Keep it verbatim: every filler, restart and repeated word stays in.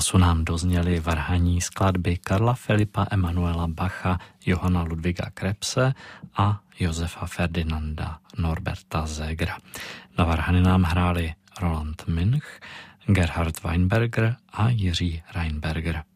rozhlasu nám dozněly varhaní skladby Karla Filipa Emanuela Bacha, Johanna Ludwiga Krebse a Josefa Ferdinanda Norberta Zegera. Na varhany nám hráli Roland Münch, Gerhard Weinberger a Jiří Reinberger.